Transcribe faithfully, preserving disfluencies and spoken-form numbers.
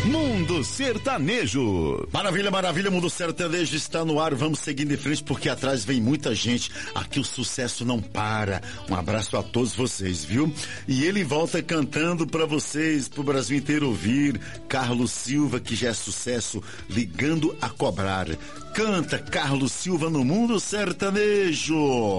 Mundo Sertanejo. Maravilha, maravilha, Mundo Sertanejo está no ar. Vamos seguindo em frente porque atrás vem muita gente. Aqui o sucesso não para. Um abraço a todos vocês, viu? E ele volta cantando pra vocês, pro Brasil inteiro ouvir. Carlos Silva, que já é sucesso, Ligando a Cobrar. Canta Carlos Silva no Mundo Sertanejo.